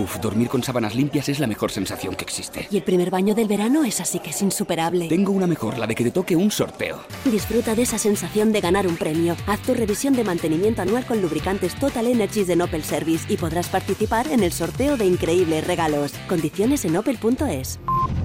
Uf, dormir con sábanas limpias es la mejor sensación que existe. Y el primer baño del verano es así que es insuperable. Tengo una mejor, la de que te toque un sorteo. Disfruta de esa sensación de ganar un premio. Haz tu revisión de mantenimiento anual con lubricantes Total Energies de Opel Service y podrás participar en el sorteo de increíbles regalos. Condiciones en opel.es.